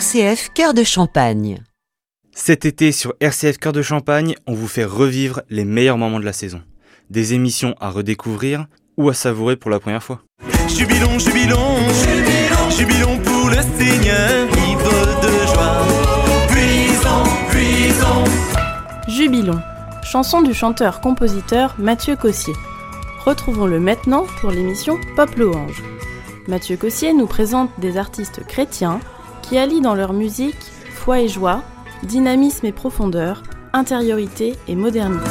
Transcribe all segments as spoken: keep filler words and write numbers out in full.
C F Cœur de Champagne. Cet été sur R C F Cœur de Champagne, on vous fait revivre les meilleurs moments de la saison. Des émissions à redécouvrir ou à savourer pour la première fois. Jubilons, jubilons, jubilons, jubilons pour le Seigneur, ivre de joie. Puissant, puissant. Jubilons, chanson du chanteur-compositeur Mathieu Cossier. Retrouvons-le maintenant pour l'émission Pop Louange. Mathieu Cossier nous présente des artistes chrétiens qui allient dans leur musique foi et joie, dynamisme et profondeur, intériorité et modernité.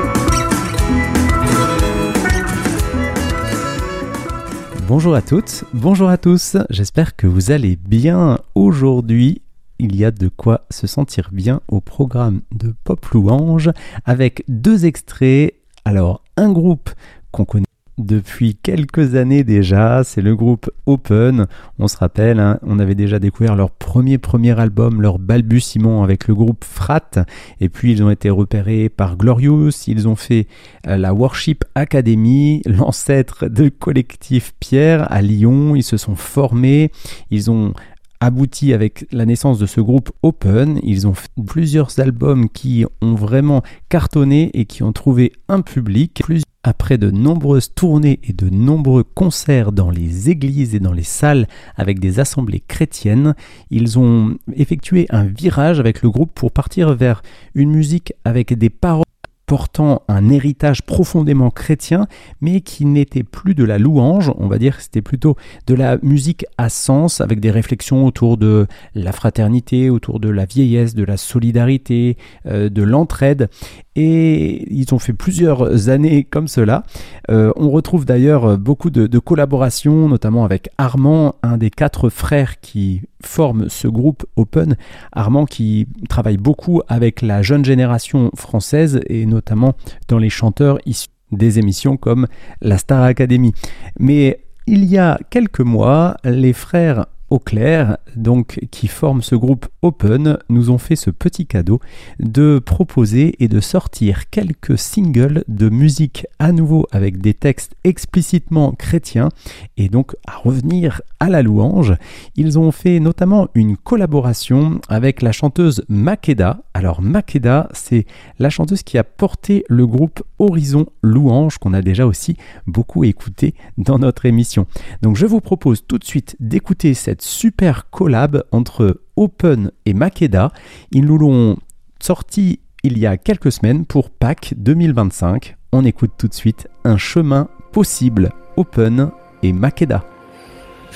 Bonjour à toutes, bonjour à tous, j'espère que vous allez bien. Aujourd'hui, il y a de quoi se sentir bien au programme de Pop Louange avec deux extraits. Alors, un groupe qu'on connaît depuis quelques années déjà, c'est le groupe Open. On se rappelle, hein, on avait déjà découvert leur premier premier album, leur balbutiement avec le groupe Frat. Et puis ils ont été repérés par Glorious, ils ont fait euh, la Worship Academy, l'ancêtre de Collectif Pierre à Lyon. Ils se sont formés, ils ont abouti avec la naissance de ce groupe Open. Ils ont fait plusieurs albums qui ont vraiment cartonné et qui ont trouvé un public. Après de nombreuses tournées et de nombreux concerts dans les églises et dans les salles avec des assemblées chrétiennes, ils ont effectué un virage avec le groupe pour partir vers une musique avec des paroles portant un héritage profondément chrétien, mais qui n'était plus de la louange, on va dire que c'était plutôt de la musique à sens, avec des réflexions autour de la fraternité, autour de la vieillesse, de la solidarité, euh, de l'entraide. Et ils ont fait plusieurs années comme cela. Euh, on retrouve d'ailleurs beaucoup de, de collaborations, notamment avec Armand, un des quatre frères qui forment ce groupe Open. Armand qui travaille beaucoup avec la jeune génération française et notamment dans les chanteurs issus des émissions comme la Star Academy. Mais il y a quelques mois, les frères Auclair, donc qui forment ce groupe Open, nous ont fait ce petit cadeau de proposer et de sortir quelques singles de musique à nouveau avec des textes explicitement chrétiens et donc à revenir à la louange. Ils ont fait notamment une collaboration avec la chanteuse Makeda. Alors Makeda, c'est la chanteuse qui a porté le groupe Horizon Louange qu'on a déjà aussi beaucoup écouté dans notre émission. Donc je vous propose tout de suite d'écouter cette super collab entre Open et Makeda. Ils nous l'ont sorti il y a quelques semaines pour Pâques deux mille vingt-cinq. On écoute tout de suite Un chemin possible, Open et Makeda.